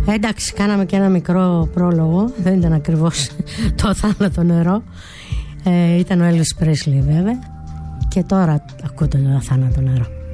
Εντάξει, κάναμε και ένα μικρό πρόλογο. Δεν ήταν ακριβώς το Αθάνατο νερό. Ήταν ο Elvis Presley βέβαια. Και τώρα ακούτε το Αθάνατο νερό.